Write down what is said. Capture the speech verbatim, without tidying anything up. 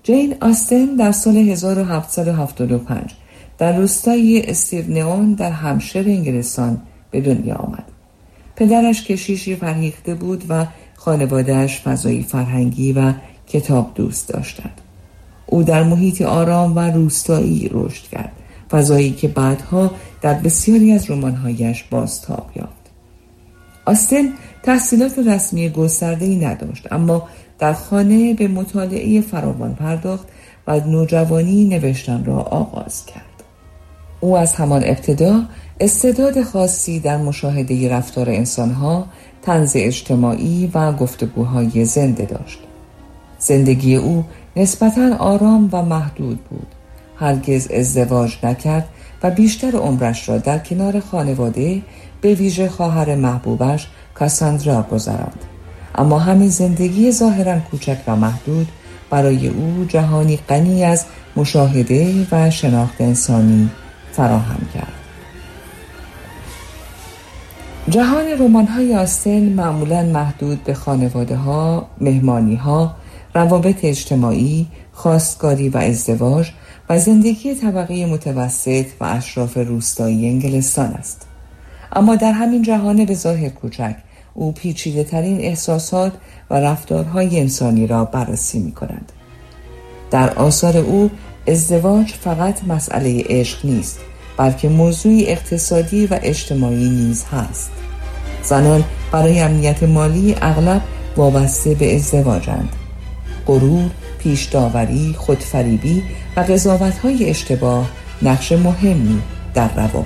جین آستن در سال هزار و هفتصد و هفتاد و پنج در روستای استیونئون در همشیر انگلستان به دنیا آمد. پدرش کشیشی فرهیخته بود و خانواده‌اش فضایی فرهنگی و کتاب دوست داشتند. او در محیط آرام و روستایی رشد کرد، فضایی که بعدها در بسیاری از رمان‌هایش بازتاب یافت. آستن تحصیلات رسمی گسترده‌ای نداشت، اما در خانه به مطالعه فراوان پرداخت و نوجوانی نوشتن را آغاز کرد. او از همان ابتدا استعداد خاصی در مشاهده رفتار انسانها، طنز اجتماعی و گفتگوهای زنده داشت. زندگی او نسبتاً آرام و محدود بود. هرگز ازدواج نکرد و بیشتر عمرش را در کنار خانواده، به ویژه خواهر محبوبش کاساندرا گذراند. اما همین زندگی ظاهراً کوچک و محدود برای او جهانی غنی از مشاهده و شناخت انسانی فراهم کرد. جهان رمان‌های آستن معمولاً محدود به خانواده‌ها، مهمانی‌ها، روابط اجتماعی، خواستگاری و ازدواج و زندگی طبقه متوسط و اشراف روستایی انگلستان است. اما در همین جهان به ظاهر کوچک او پیچیده ترین احساسات و رفتارهای انسانی را بررسی می کند. در آثار او ازدواج فقط مسئله عشق نیست، بلکه موضوعی اقتصادی و اجتماعی نیز هست. زنان برای امنیت مالی اغلب وابسته به ازدواجند. غرور، پیش‌داوری، خودفریبی و قضاوت‌های اشتباه نقش مهمی در روابط